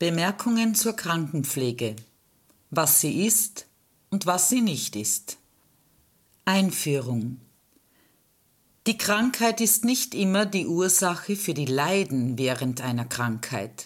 Bemerkungen zur Krankenpflege. Was sie ist und was sie nicht ist. Einführung. Die Krankheit ist nicht immer die Ursache für die Leiden während einer Krankheit.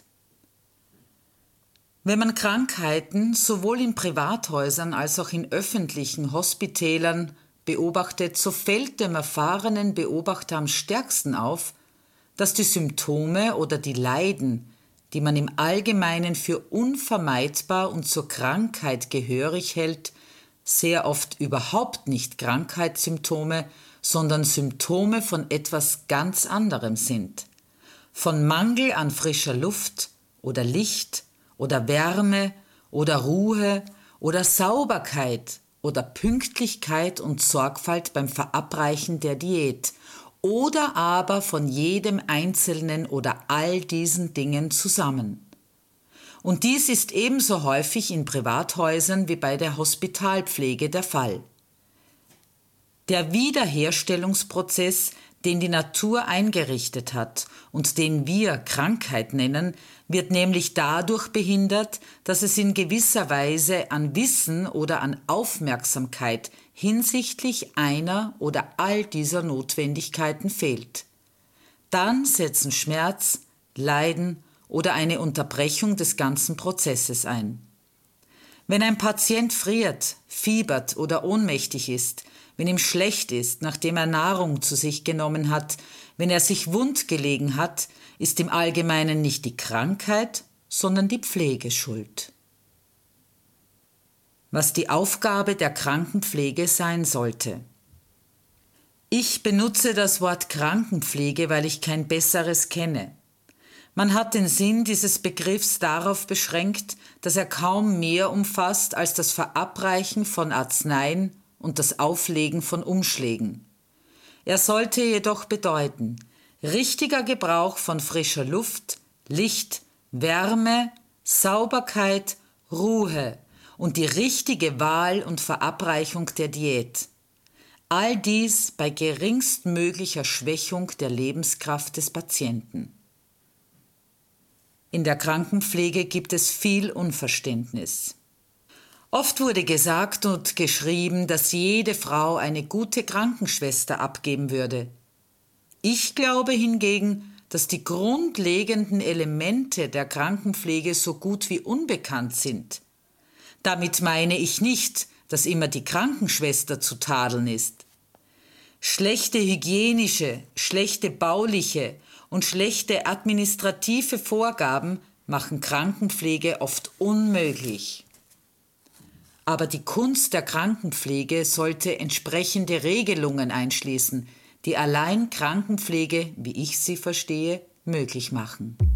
Wenn man Krankheiten sowohl in Privathäusern als auch in öffentlichen Hospitälern beobachtet, so fällt dem erfahrenen Beobachter am stärksten auf, dass die Symptome oder die Leiden, die man im Allgemeinen für unvermeidbar und zur Krankheit gehörig hält, sehr oft überhaupt nicht Krankheitssymptome, sondern Symptome von etwas ganz anderem sind. Von Mangel an frischer Luft oder Licht oder Wärme oder Ruhe oder Sauberkeit oder Pünktlichkeit und Sorgfalt beim Verabreichen der Diät oder aber von jedem einzelnen oder all diesen Dingen zusammen. Und dies ist ebenso häufig in Privathäusern wie bei der Hospitalpflege der Fall. Der Wiederherstellungsprozess, den die Natur eingerichtet hat und den wir Krankheit nennen, wird nämlich dadurch behindert, dass es in gewisser Weise an Wissen oder an Aufmerksamkeit hinsichtlich einer oder all dieser Notwendigkeiten fehlt. Dann setzen Schmerz, Leiden oder eine Unterbrechung des ganzen Prozesses ein. Wenn ein Patient friert, fiebert oder ohnmächtig ist, wenn ihm schlecht ist, nachdem er Nahrung zu sich genommen hat, wenn er sich wund gelegen hat, ist im Allgemeinen nicht die Krankheit, sondern die Pflege schuld. Was die Aufgabe der Krankenpflege sein sollte. Ich benutze das Wort Krankenpflege, weil ich kein besseres kenne. Man hat den Sinn dieses Begriffs darauf beschränkt, dass er kaum mehr umfasst als das Verabreichen von Arzneien und das Auflegen von Umschlägen. Er sollte jedoch bedeuten, richtiger Gebrauch von frischer Luft, Licht, Wärme, Sauberkeit, Ruhe und die richtige Wahl und Verabreichung der Diät. All dies bei geringstmöglicher Schwächung der Lebenskraft des Patienten. In der Krankenpflege gibt es viel Unverständnis. Oft wurde gesagt und geschrieben, dass jede Frau eine gute Krankenschwester abgeben würde. Ich glaube hingegen, dass die grundlegenden Elemente der Krankenpflege so gut wie unbekannt sind. Damit meine ich nicht, dass immer die Krankenschwester zu tadeln ist. Schlechte hygienische, schlechte bauliche und schlechte administrative Vorgaben machen Krankenpflege oft unmöglich. Aber die Kunst der Krankenpflege sollte entsprechende Regelungen einschließen, die allein Krankenpflege, wie ich sie verstehe, möglich machen.